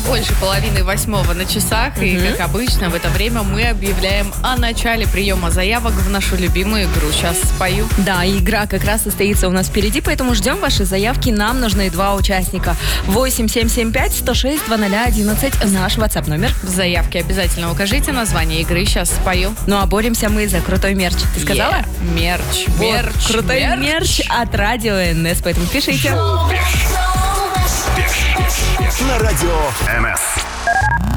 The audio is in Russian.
больше половины 8 на часах. И, как обычно, в это время мы объявляем о начале приема заявок в нашу любимую игру. Сейчас спою. Да, игра как раз состоится у нас впереди, поэтому ждем ваши заявки. Нам нужны 2 участника. 8775-106-0011, наш WhatsApp номер. В заявке обязательно укажите название игры. Сейчас спою. Ну а боремся мы за крутой мерч. Ты сказала? Мерч. Крутой мерч от Радио НС, поэтому пишите. На Радио НС.